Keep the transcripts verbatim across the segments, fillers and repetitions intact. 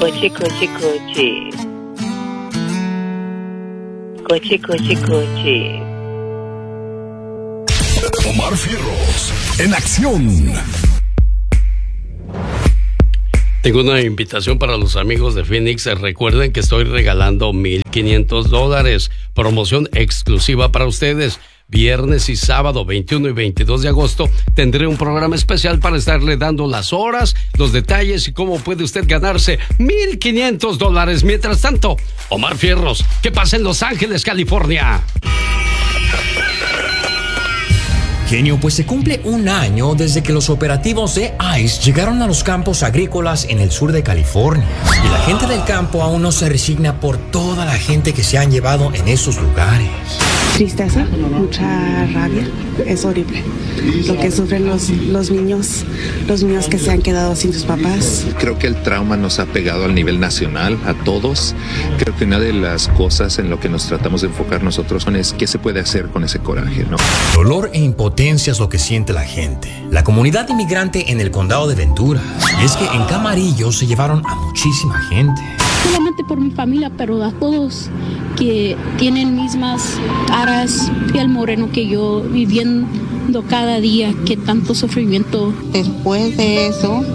Coche, coche, coche. Coche, coche, coche. Omar Fierros, en acción. Tengo una invitación para los amigos de Phoenix. Recuerden que estoy regalando mil quinientos dólares. Promoción exclusiva para ustedes. Viernes y sábado veintiuno y veintidós de agosto tendré un programa especial para estarle dando las horas, los detalles y cómo puede usted ganarse mil quinientos dólares. Mientras tanto, Omar Fierros, ¿qué pasa en Los Ángeles, California? Genio, pues se cumple un año desde que los operativos de ICE llegaron a los campos agrícolas en el sur de California. Y la gente del campo aún no se resigna por toda la gente que se han llevado en esos lugares. Tristeza, mucha rabia, es horrible. Lo que sufren los, los niños, los niños que se han quedado sin sus papás. Creo que el trauma nos ha pegado al nivel nacional, a todos. Creo que una de las cosas en lo que nos tratamos de enfocar nosotros es qué se puede hacer con ese coraje, ¿no? Dolor e impotencia es lo que siente la gente. La comunidad inmigrante en el condado de Ventura. Y es que en Camarillo se llevaron a muchísima gente. Solamente por mi familia, pero a todos que tienen mismas caras, piel moreno que yo, viviendo cada día, que tanto sufrimiento. Después de eso,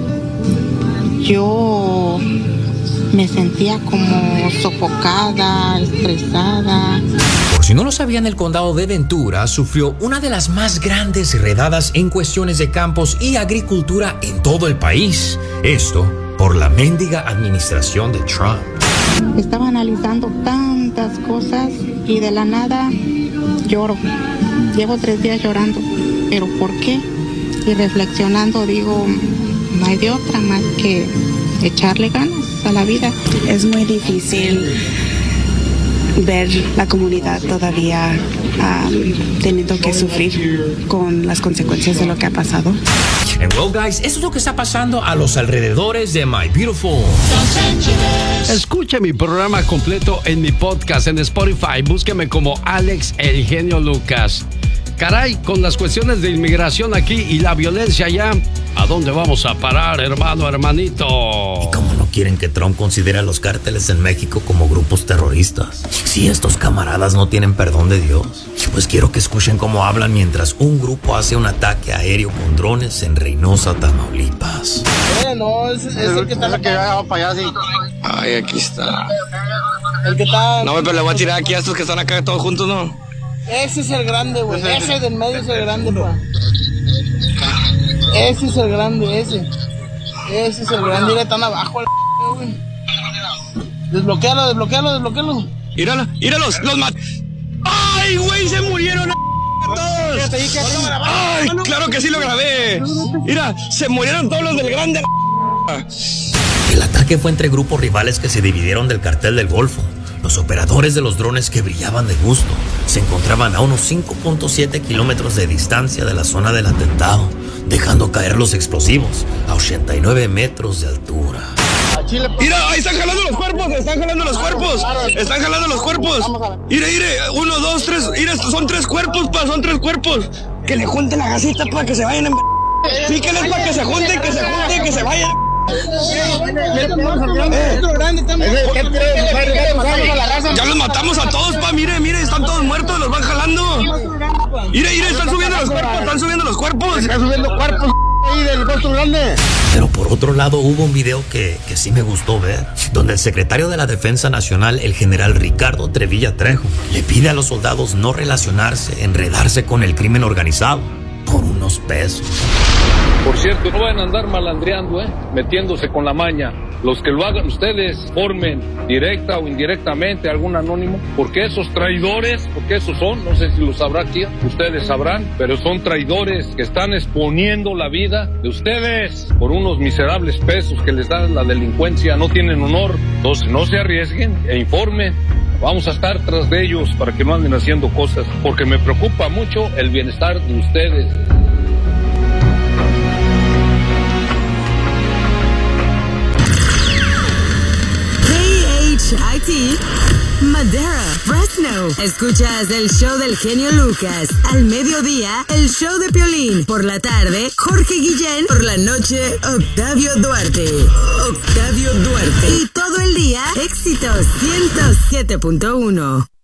yo me sentía como sofocada, estresada. Por si no lo sabían, el condado de Ventura sufrió una de las más grandes redadas en cuestiones de campos y agricultura en todo el país. Esto por la mendiga administración de Trump. Estaba analizando tantas cosas y de la nada lloro. Llevo tres días llorando. ¿Pero por qué? Y reflexionando digo, no hay de otra más que echarle ganas a la vida. Es muy difícil ver la comunidad todavía um, teniendo que sufrir con las consecuencias de lo que ha pasado. And well, guys, eso es lo que está pasando a los alrededores de My Beautiful. Escuche mi programa completo en mi podcast en Spotify. Búsqueme como Alex El Genio Lucas. Caray, con las cuestiones de inmigración aquí y la violencia allá, ¿a dónde vamos a parar, hermano, hermanito? ¿Y cómo no quieren que Trump considere a los cárteles en México como grupos terroristas? Si estos camaradas no tienen perdón de Dios, pues quiero que escuchen cómo hablan mientras un grupo hace un ataque aéreo con drones en Reynosa, Tamaulipas. Eh, no, es, es el que está que va para allá, sí. Ay, aquí está. El que está... No, pero le voy a tirar aquí a estos que están acá todos juntos, ¿no? Ese es el grande, güey. Ese del medio es el grande, pa. Ese es el grande, ese. Ese es el grande. Mira, están abajo, güey. Desbloquéalo, desbloquéalo, desbloquéalo. Míralo, míralos, los mat... ¡Ay, güey! ¡Se murieron a todos! ¡Ay, claro que sí lo grabé! Mira, se murieron todos los del grande. El ataque fue entre grupos rivales que se dividieron del cartel del Golfo. Los operadores de los drones, que brillaban de gusto, se encontraban a unos cinco punto siete kilómetros de distancia de la zona del atentado, dejando caer los explosivos a ochenta y nueve metros de altura. Mira, ahí están jalando los cuerpos, están jalando los cuerpos, están jalando los cuerpos. Mira, mira, uno, dos, tres, mira, son tres cuerpos, pa, son tres cuerpos. Que le junten la gasita para que se vayan en... Píquenles para que se junten, que se junten, que se vayan. Ya los matamos a todos, pa, mire, mire, están todos muertos, los van jalando. Mire, mire, están subiendo los cuerpos, están subiendo los cuerpos. Están subiendo cuerpos ahí del rostro grande. Pero por otro lado hubo un video que, que sí me gustó ver, donde el secretario de la Defensa Nacional, el general Ricardo Trevilla Trejo, le pide a los soldados no relacionarse, enredarse con el crimen organizado por unos pesos. Por cierto, no van a andar malandreando, ¿eh? Metiéndose con la maña. Los que lo hagan ustedes, formen directa o indirectamente algún anónimo, porque esos traidores, porque esos son, no sé si lo sabrá aquí, ustedes sabrán, pero son traidores que están exponiendo la vida de ustedes por unos miserables pesos que les dan la delincuencia, no tienen honor. Entonces no se arriesguen e informen. Vamos a estar tras de ellos para que no anden haciendo cosas, porque me preocupa mucho el bienestar de ustedes. K H I T, Madera, Fresno. Escuchas el show del genio Lucas. Al mediodía, el show de Piolín. Por la tarde, Jorge Guillén. Por la noche, Octavio Duarte. Octavio Duarte. Y todo Éxitos ciento siete punto uno.